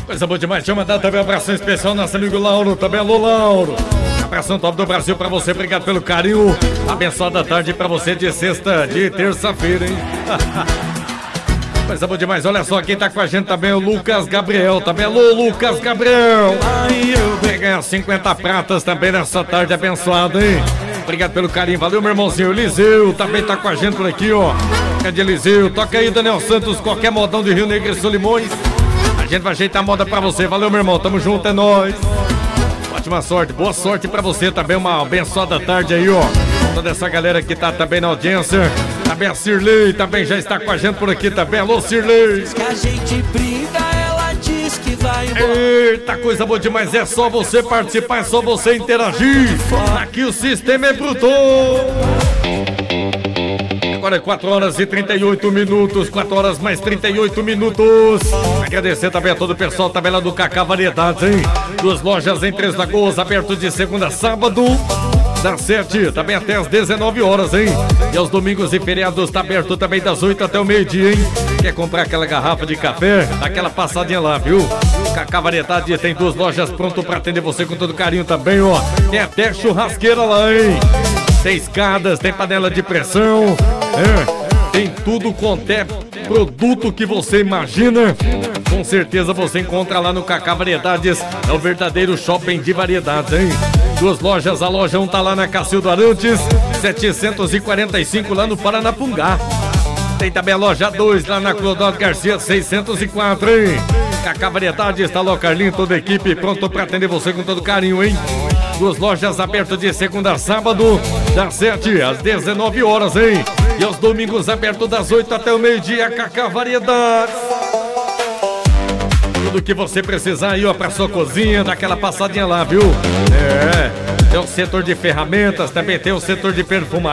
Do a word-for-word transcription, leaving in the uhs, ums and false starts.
Coisa boa demais, deixa eu mandar também um abração especial ao nosso amigo Lauro, também alô Lauro. Abração top do Brasil pra você, obrigado pelo carinho. Abençoada tarde pra você de sexta, de terça-feira, hein? Coisa boa demais, olha só quem tá com a gente também, o Lucas Gabriel, também alô Lucas Gabriel. Vai ganhar cinquenta pratas também nessa tarde abençoada, hein? Obrigado pelo carinho, valeu meu irmãozinho. Eliseu também tá com a gente por aqui, ó. Cadê Eliseu? Toca aí, Daniel Santos, qualquer modão de Rio Negro e Solimões. A gente vai ajeitar a moda pra você, valeu meu irmão, tamo junto, é nóis. Ótima sorte, boa sorte pra você também, uma abençoada tarde aí, ó. Toda essa galera que tá também na audiência. Também a Cirlei, também já está com a gente por aqui também, alô Cirlei. Que a gente brinca, ela diz que vai embora. Eita, coisa boa demais, é só você participar, é só você interagir. Aqui o sistema é bruto. Agora é quatro horas e trinta e oito minutos, quatro horas mais trinta e oito minutos. Agradecer também a todo o pessoal, tabela do Cacá Variedades, hein? Duas lojas em Três Lagoas, aberto de segunda a sábado, das sete, também até as dezenove horas, hein? E aos domingos e feriados tá aberto também das oito até o meio-dia, hein? Quer comprar aquela garrafa de café? Dá aquela passadinha lá, viu? Cacá Variedades tem duas lojas pronto pra atender você com todo carinho também, ó. Tem até churrasqueira lá, hein? Tem escadas, tem panela de pressão, é, tem tudo quanto é produto que você imagina. Com certeza você encontra lá no Cacá Variedades, é o verdadeiro shopping de variedades, hein? Duas lojas, a loja um tá lá na Cacildo Arantes, setecentos e quarenta e cinco lá no Paranapungá. Tem também a loja dois lá na Clodoaldo Garcia, seiscentos e quatro, hein? Cacá Variedades, tá lá o Carlinho, toda a equipe pronto pra atender você com todo carinho, hein? Duas lojas abertas de segunda a sábado, das sete às dezenove horas, hein? E aos domingos abertos das oito até o meio-dia, Cacá Variedades. Tudo que você precisar aí, ó, pra sua cozinha, dá aquela passadinha lá, viu? É, tem o setor de ferramentas, também tem o setor de perfumaria.